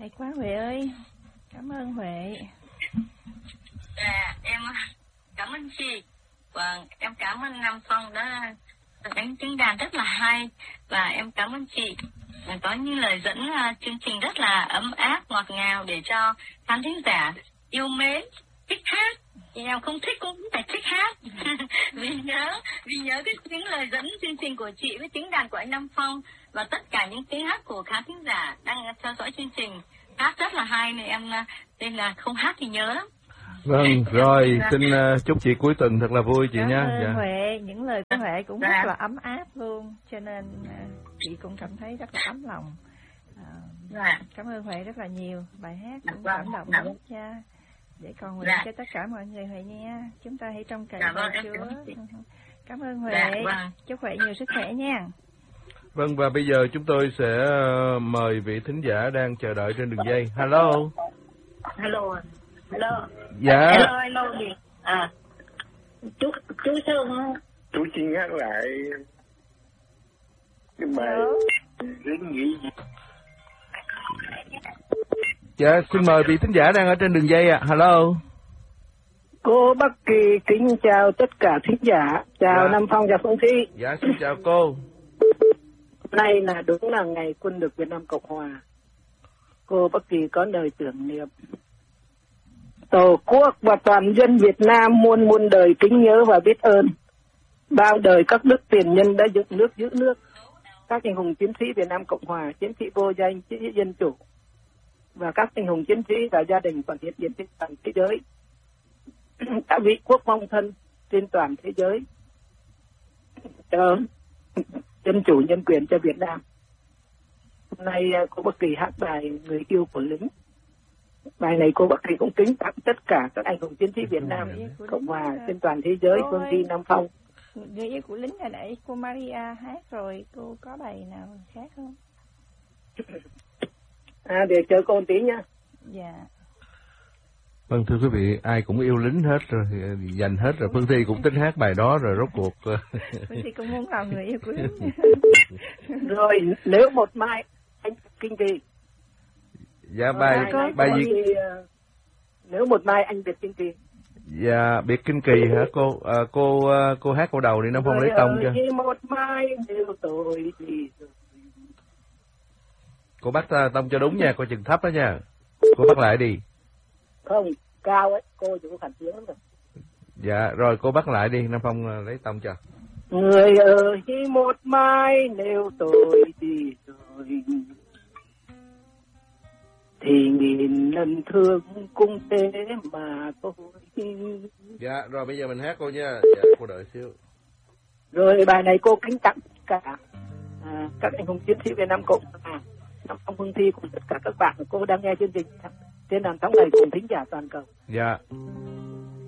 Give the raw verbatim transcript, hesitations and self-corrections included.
Hay quá Huệ ơi. Cảm ơn Huệ. Dạ, em cảm ơn chị. Và em cảm ơn Nam Phong đã đánh tiếng đàn rất là hay. Và em cảm ơn chị. Có những lời dẫn uh, chương trình rất là ấm áp, ngọt ngào để cho khán thính giả yêu mến, thích hát. Nhưng em không thích cũng phải thích hát. vì nhớ vì nhớ cái những lời dẫn chương trình của chị với tiếng đàn của anh Nam Phong và tất cả những tiếng hát của khán thính giả đang theo dõi chương trình hát rất là hay nên em nên là không hát thì nhớ lắm. Vâng, rồi xin uh, chúc chị cuối tuần thật là vui chị Cảm nha. ơn Dạ. Huệ, những lời của Huệ cũng Dạ. rất là ấm áp luôn, cho nên uh, chị cũng cảm thấy rất là ấm lòng. Uh, Dạ. Cảm ơn Huệ rất là nhiều, bài hát cũng Dạ. cảm động Dạ. lắm cha. Để con nguyện Dạ. cho tất cả mọi người Huệ nha. Chúng ta hãy trông cậy Dạ, vào vâng, em Chúa. cảm ơn chị. Cảm ơn Huệ. Dạ, vâng. Chúc Huệ nhiều sức khỏe nha. Vâng, và bây giờ chúng tôi sẽ uh, mời vị thính giả đang chờ đợi trên đường dây. Hello. Hello. Hello. Dạ. Hello, hello gì? À. Chú chú Sơn. Chú xin nhắc lại cái bài lính nghĩ gì. Dạ, xin mời vị thính giả đang ở trên đường dây ạ. À. Hello. Cô Bắc Kỳ kính chào tất cả thính giả. Chào Dạ. Nam Phong và Phương Thi. Dạ, xin chào cô. Hôm nay là đúng là ngày quân lực Việt Nam Cộng Hòa. Cô Bắc Kỳ có lời tưởng niệm. Tổ quốc và toàn dân Việt Nam muôn muôn đời kính nhớ và biết ơn. Bao đời các đức tiền nhân đã dựng nước giữ nước. Các anh hùng chiến sĩ Việt Nam Cộng Hòa, chiến sĩ vô danh, chiến sĩ dân chủ. Và các anh hùng chiến sĩ và gia đình toàn hiện diện trên toàn thế giới. Đã vị quốc vong thân trên toàn thế giới. Cho dân chủ nhân quyền cho Việt Nam. Hôm nay cô Bắc Kỳ hát bài Người yêu của lính. Bài này cô Bắc Kỳ cũng kính tặng tất cả các anh hùng chiến sĩ Việt Nam Cộng Hòa trên toàn thế giới. Phương Thi, Nam Phong. Người yêu của lính hồi nãy cô Maria hát rồi, cô có bài nào khác không? À, để chờ cô một tí nha. Dạ. Vâng, thưa quý vị, ai cũng yêu lính hết rồi, dành hết rồi. Phương Thi cũng tính hát bài đó rồi, rốt cuộc. Phương Thi cũng muốn làm người yêu của lính. Rồi, nếu một mai anh kinh kỳ. Dạ, bài Mai bài có gì? gì, uh, nếu một mai anh Việt kinh kỳ. Dạ, biệt kinh kỳ hả cô? À, cô uh, cô hát câu đầu đi, Nam Phong lấy tông cho. Như một mai nếu tôi thì Cô bắt uh, tông cho đúng nha, cô chừng thấp đó nha. Cô bắt lại đi. không cao ấy, cô chỉ có khẳng tiếng lắm rồi. Dạ, rồi cô bắt lại đi, Nam Phong uh, lấy tông cho. Người ơi như một mai nếu tôi thì rồi thì nghìn lần thương cũng thế mà thôi. Dạ, rồi bây giờ mình hát cô nha. Dạ, cô đợi xíu. Rồi bài này cô kính tặng cả à, các anh hùng chiến sĩ Việt Nam Cộng Hòa, Nam Phong, Phương Thi cùng tất cả các bạn cô đang nghe chương trình trên nền sóng này cùng thính giả toàn cầu. Dạ.